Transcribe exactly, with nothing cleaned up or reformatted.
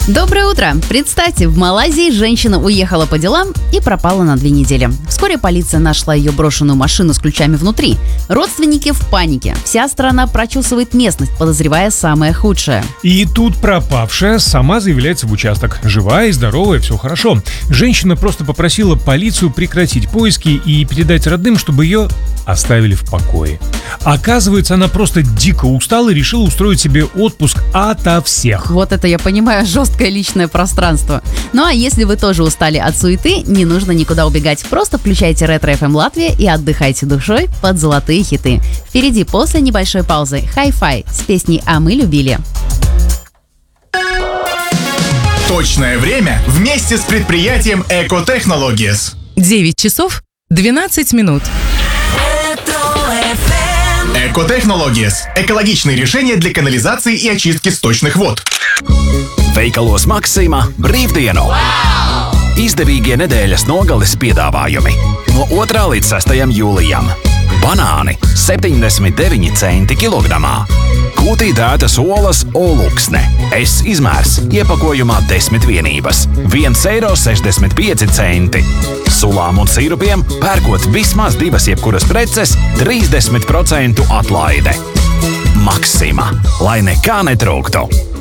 Доброе утро! Представьте, в Малайзии женщина уехала по делам и пропала на две недели. Вскоре полиция нашла ее брошенную машину с ключами внутри. Родственники в панике. Вся страна прочесывает местность, подозревая самое худшее. И тут пропавшая сама заявляется в участок. Живая и здоровая, все хорошо. Женщина просто попросила полицию прекратить поиски и передать родным, чтобы ее оставили в покое. Оказывается, она просто дико устала и решила устроить себе отпуск ото всех. Вот это я понимаю, жесткое личное пространство. Ну а если вы тоже устали от суеты, не нужно никуда убегать. Просто включайте Ретро эф эм Латвия и отдыхайте душой под золотые хиты. Впереди после небольшой паузы Hi-Fi с песней «А мы любили». Точное время вместе с предприятием Eco Technologies. девять часов двенадцать минут. Eco Technologies – экологичные решения для канализации и очистки сточных вод. Veikalos Maxima brīvdienu. Wow! Izdevīgie nedēļas nogales piedāvājumi. No otrā līdz sestajam jūlijam. Banāni septiņdesmit deviņi centi kilogramā. Kūtītētas olas Oluksne. S izmērs iepakojumā desmit vienības. viens eiro sešdesmit pieci centi. Sulām un sirupiem pērkot vismaz divas jebkuras preces trīsdesmit procentu atlaide. Maxima, lai nekā netrūktu.